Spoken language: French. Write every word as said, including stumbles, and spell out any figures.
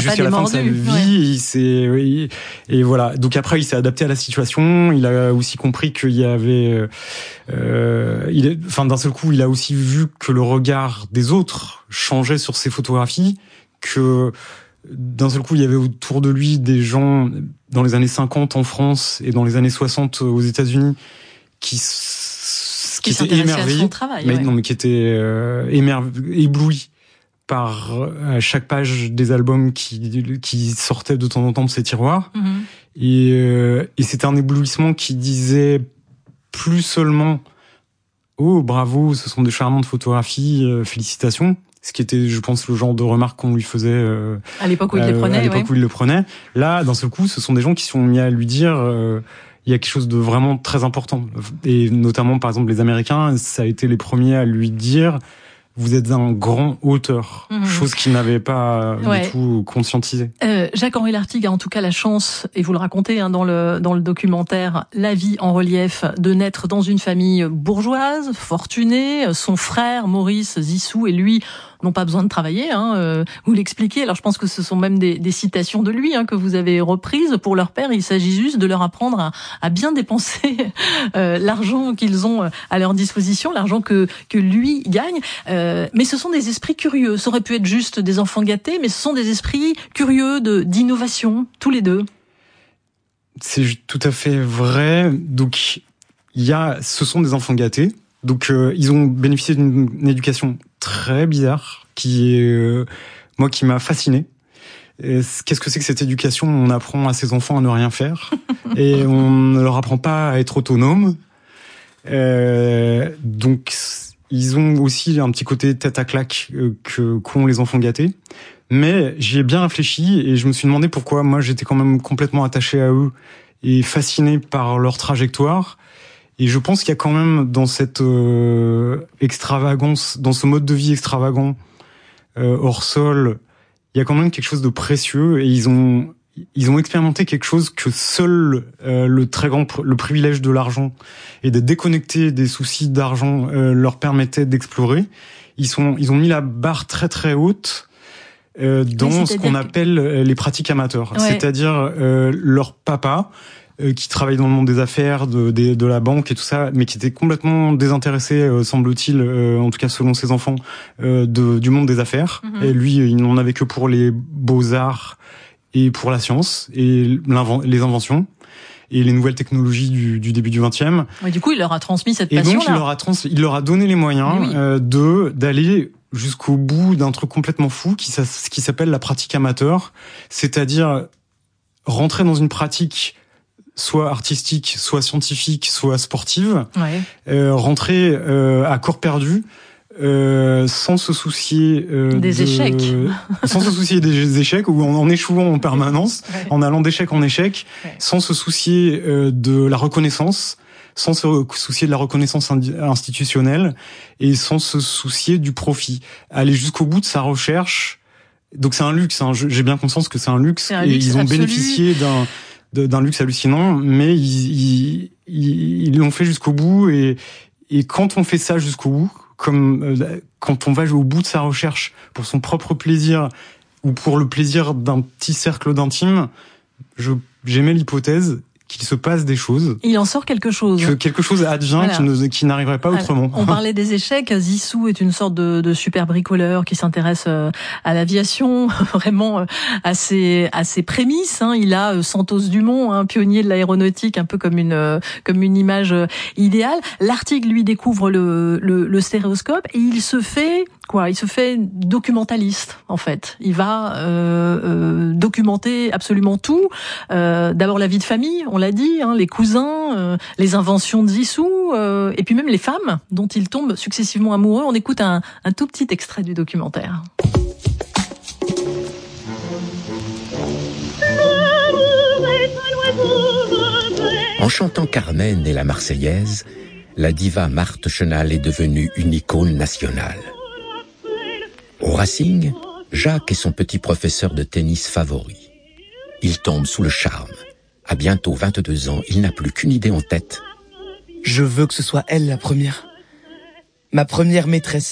jusqu'à la fin de sa vie. Ouais. Il s'est, oui, et voilà. Donc après, il s'est adapté à la situation. Il a aussi compris qu'il y avait, euh, il est, enfin, d'un seul coup, il a aussi vu que le regard des autres changeait sur ses photographies, que d'un seul coup, il y avait autour de lui des gens dans les années cinquante en France et dans les années soixante aux États-Unis qui qui, qui étaient émerveillés, à son travail, mais ouais. non, mais qui étaient euh, émerveillés, éblouis par euh, chaque page des albums qui qui sortaient de temps en temps de ces tiroirs. Mm-hmm. Et euh, et c'était un éblouissement qui disait plus seulement oh bravo, ce sont des charmantes photographies, euh, félicitations. Ce qui était, je pense, le genre de remarques qu'on lui faisait euh, à l'époque où il euh, les prenait. À l'époque ouais. où il le prenait. Là, d'un seul coup, ce sont des gens qui sont mis à lui dire. Euh, il y a quelque chose de vraiment très important. Et notamment, par exemple, les Américains, ça a été les premiers à lui dire vous êtes un grand auteur, mmh. chose qu'il n'avait pas ouais. du tout conscientisé. Euh, Jacques-Henri Lartigue a en tout cas la chance, et vous le racontez hein, dans le dans le documentaire La vie en relief, de naître dans une famille bourgeoise, fortunée. Son frère Maurice Zissou et lui n'ont pas besoin de travailler, hein, euh, vous l'expliquez. Alors je pense que ce sont même des, des citations de lui hein, que vous avez reprises. Pour leur père, il s'agit juste de leur apprendre à, à bien dépenser euh, l'argent qu'ils ont à leur disposition, l'argent que que lui gagne. Euh, mais ce sont des esprits curieux. Ça aurait pu être juste des enfants gâtés, mais ce sont des esprits curieux de d'innovation, tous les deux. C'est tout à fait vrai. Donc il y a, ce sont des enfants gâtés. Donc euh, ils ont bénéficié d'une éducation très bizarre qui est euh, moi qui m'a fasciné. Et qu'est-ce que c'est que cette éducation ? On apprend à ses enfants à ne rien faire et on ne leur apprend pas à être autonome. Euh, donc ils ont aussi un petit côté tête à claque euh, que qu'ont les enfants gâtés. Mais j'y ai bien réfléchi et je me suis demandé pourquoi moi j'étais quand même complètement attaché à eux et fasciné par leur trajectoire. Et je pense qu'il y a quand même dans cette euh, extravagance, dans ce mode de vie extravagant, euh, hors sol, il y a quand même quelque chose de précieux. Et ils ont, ils ont expérimenté quelque chose que seul euh, le très grand, le privilège de l'argent et d'être déconnecté des soucis d'argent euh, leur permettait d'explorer. Ils sont, ils ont mis la barre très très haute euh, dans oui, ce qu'on appelle les pratiques amateurs, ouais. C'est-à-dire euh, leur papa. Euh, qui travaille dans le monde des affaires, de, de, de la banque et tout ça, mais qui était complètement désintéressé, euh, semble-t-il, euh, en tout cas selon ses enfants, euh, de, du monde des affaires. Mm-hmm. Et lui, il n'en avait que pour les beaux-arts et pour la science et les inventions et les nouvelles technologies du, du début du vingtième. Et du coup, il leur a transmis cette passion-là. Et donc, il leur a, trans, il leur a donné les moyens oui. euh, de d'aller jusqu'au bout d'un truc complètement fou qui, qui s'appelle la pratique amateur, c'est-à-dire rentrer dans une pratique soit artistique, soit scientifique, soit sportive, ouais. euh, rentrer euh, à corps perdu, euh, sans se soucier euh, des de, échecs, sans se soucier des échecs ou en, en échouant en permanence, ouais. en allant d'échec en échec, ouais. sans se soucier euh, de la reconnaissance, sans se soucier de la reconnaissance institutionnelle et sans se soucier du profit. Aller jusqu'au bout de sa recherche. Donc c'est un luxe. Hein, j'ai bien conscience que c'est un luxe c'est un et luxe ils ont absolu. bénéficié d'un d'un luxe hallucinant, mais ils, ils, ils l'ont fait jusqu'au bout et, et quand on fait ça jusqu'au bout, comme euh, quand on va au bout de sa recherche pour son propre plaisir ou pour le plaisir d'un petit cercle d'intime, je, j'aimais l'hypothèse qu'il se passe des choses. Il en sort quelque chose. Que quelque chose advient voilà. qui, ne, qui n'arriverait pas voilà. autrement. On parlait des échecs. Zissou est une sorte de, de super bricoleur qui s'intéresse à l'aviation, vraiment à ses, à ses prémices. Hein. Il a Santos Dumont, un pionnier de l'aéronautique, un peu comme une, comme une image idéale. Lartigue, lui, découvre le, le, le stéréoscope et il se fait quoi Il se fait documentaliste, en fait. Il va euh, euh, documenter absolument tout. Euh, d'abord la vie de famille, on l'a dit, hein, les cousins, euh, les inventions de Zissou, euh, et puis même les femmes dont il tombe successivement amoureux. On écoute un, un tout petit extrait du documentaire. En chantant Carmen et la Marseillaise, la diva Marthe Chenal est devenue une icône nationale. Au Racing, Jacques est son petit professeur de tennis favori. Il tombe sous le charme. À bientôt vingt-deux ans, il n'a plus qu'une idée en tête. Je veux que ce soit elle la première. Ma première maîtresse.